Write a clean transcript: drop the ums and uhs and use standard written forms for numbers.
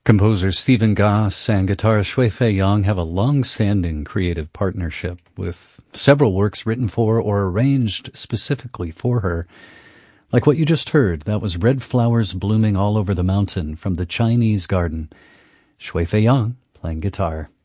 Composer Stephen Goss and guitarist Shui Fei Yang have a long-standing creative partnership, with several works written for or arranged specifically for her. Like what you just heard, that was Red Flowers Blooming All Over the Mountain from the Chinese Garden. Shui Fei Yang playing guitar.